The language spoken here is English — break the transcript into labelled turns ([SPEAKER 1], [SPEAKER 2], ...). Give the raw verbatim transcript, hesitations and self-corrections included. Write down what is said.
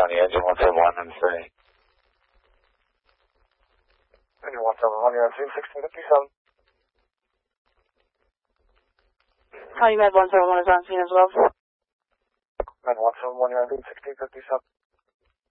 [SPEAKER 1] County, engine one seven one, and say.
[SPEAKER 2] Engine one seven one, you're on scene sixteen fifty-seven.
[SPEAKER 3] County Med one seven one is on scene as well.
[SPEAKER 2] Med one seven one, you're on scene sixteen fifty-seven.